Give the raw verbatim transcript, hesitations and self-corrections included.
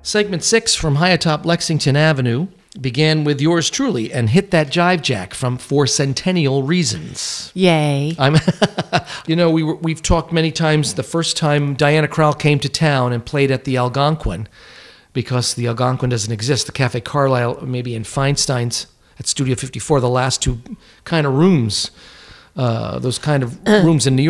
Segment six from high atop Lexington Avenue began with yours truly and Hit That Jive Jack from For Centennial Reasons. Yay. I'm, you know, we were, we've talked many times the first time Diana Krall came to town and played at the Algonquin, because the Algonquin doesn't exist. The Cafe Carlisle, maybe in Feinstein's at Studio fifty-four, the last two kind of rooms, uh, those kind of rooms in New York.